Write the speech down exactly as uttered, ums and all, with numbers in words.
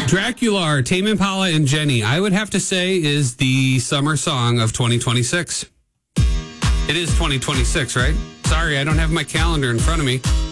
Dracula, Tame Impala, and Jenny, I would have to say, is the summer song of twenty twenty-six. It is twenty twenty-six, right? Sorry, I don't have my calendar in front of me.